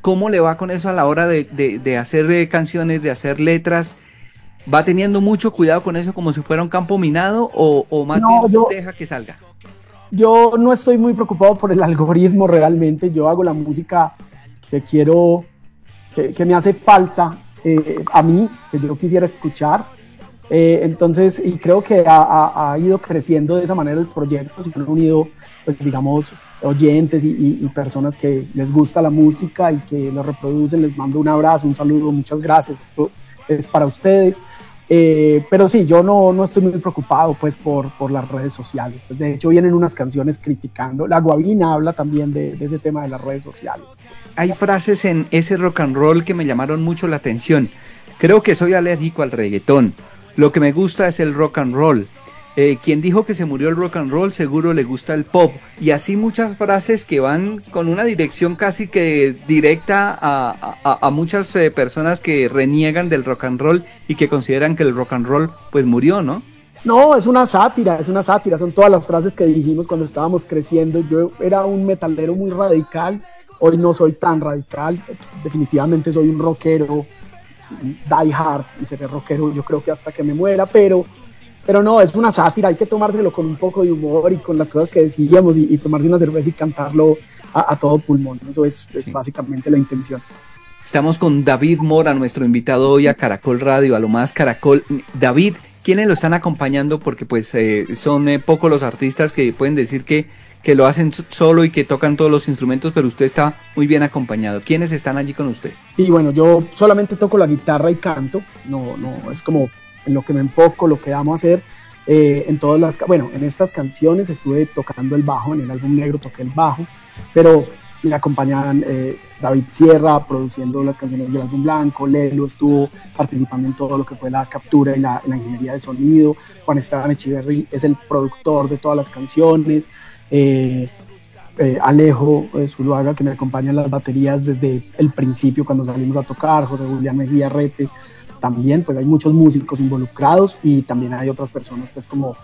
¿Cómo le va con eso a la hora de hacer canciones, de hacer letras? ¿Va teniendo mucho cuidado con eso como si fuera un campo minado o más No, bien yo, deja que salga? yo no estoy muy preocupado por el algoritmo realmente. Yo hago la música que quiero, que me hace falta a mí, que yo quisiera escuchar. Entonces, y creo que ha ido creciendo de esa manera el proyecto. Se han unido, pues digamos, oyentes y personas que les gusta la música y que lo reproducen. Les mando un abrazo, un saludo, muchas gracias. Esto es para ustedes. Pero sí, yo no estoy muy preocupado pues por las redes sociales. Pues, de hecho, vienen unas canciones criticando. La Guabina habla también de ese tema de las redes sociales. Hay frases en ese rock and roll que me llamaron mucho la atención. Creo que soy alérgico al reggaetón. Lo que me gusta es el rock and roll. Quien dijo que se murió el rock and roll seguro le gusta el pop. Y así muchas frases que van con una dirección casi que directa a muchas personas que reniegan del rock and roll y que consideran que el rock and roll pues murió, ¿no? No, es una sátira, son todas las frases que dijimos cuando estábamos creciendo. Yo era un metalero muy radical, hoy no soy tan radical, definitivamente soy un rockero die hard y seré rockero yo creo que hasta que me muera, pero no, es una sátira, hay que tomárselo con un poco de humor y con las cosas que decíamos y tomarse una cerveza y cantarlo a todo pulmón, eso es Sí. básicamente la intención. Estamos con David Mora, nuestro invitado hoy a Caracol Radio, a lo más Caracol. David, ¿quiénes lo están acompañando? Porque pues son pocos los artistas que pueden decir que lo hacen solo y que tocan todos los instrumentos, pero usted está muy bien acompañado. ¿Quiénes están allí con usted? Sí, bueno, yo solamente toco la guitarra y canto, no, es como en lo que me enfoco, lo que amo hacer. En todas las, bueno, en estas canciones estuve tocando el bajo, en el álbum negro toqué el bajo, pero me acompañaban David Sierra produciendo las canciones del álbum blanco, Lelo estuvo participando en todo lo que fue la captura y la ingeniería de sonido, Juan Esteban Echeverry es el productor de todas las canciones, eh, Alejo Zuluaga, que me acompaña en las baterías desde el principio cuando salimos a tocar, José Julián Mejía Rete, también pues hay muchos músicos involucrados y también hay otras personas pues como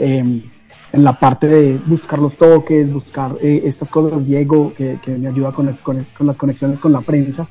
en la parte de buscar los toques, buscar estas cosas, Diego, que me ayuda con las conexiones con la prensa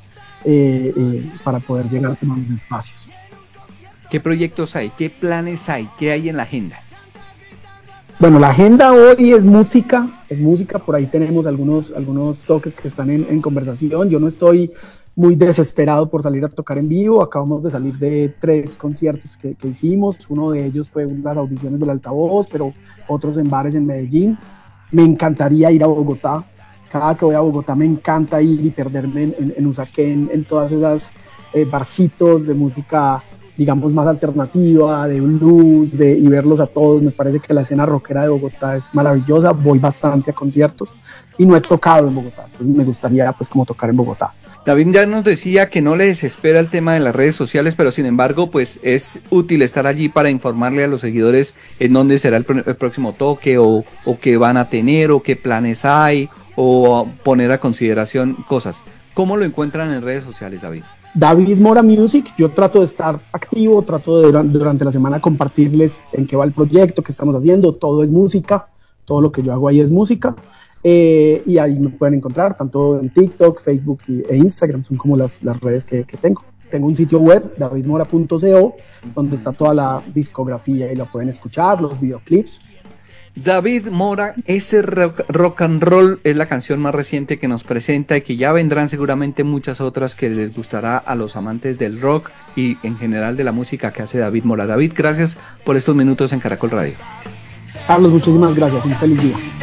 para poder llegar a los espacios. ¿Qué proyectos hay? ¿Qué planes hay? ¿Qué hay en la agenda? Bueno, la agenda hoy es música, por ahí tenemos algunos toques que están en conversación. Yo no estoy muy desesperado por salir a tocar en vivo, acabamos de salir de 3 conciertos que hicimos, uno de ellos fue las audiciones del Altavoz, pero otros en bares en Medellín. Me encantaría ir a Bogotá, cada que voy a Bogotá me encanta ir y perderme en Usaquén, en todas esas barcitos de música digamos, más alternativa, de blues, y verlos a todos. Me parece que la escena rockera de Bogotá es maravillosa. Voy bastante a conciertos y no he tocado en Bogotá. Entonces me gustaría, pues, como tocar en Bogotá. David ya nos decía que no le desespera el tema de las redes sociales, pero sin embargo, pues es útil estar allí para informarle a los seguidores en dónde será el próximo toque o qué van a tener o qué planes hay o poner a consideración cosas. ¿Cómo lo encuentran en redes sociales, David? David Mora Music, yo trato de estar activo, trato de durante la semana compartirles en qué va el proyecto, qué estamos haciendo, todo es música, todo lo que yo hago ahí es música, y ahí me pueden encontrar tanto en TikTok, Facebook e Instagram, son como las redes que tengo. Tengo un sitio web, davidmora.co, donde está toda la discografía y la pueden escuchar, los videoclips. David Mora, ese rock and roll es la canción más reciente que nos presenta y que ya vendrán seguramente muchas otras que les gustará a los amantes del rock y en general de la música que hace David Mora. David, gracias por estos minutos en Caracol Radio. Carlos, muchísimas gracias, un feliz día.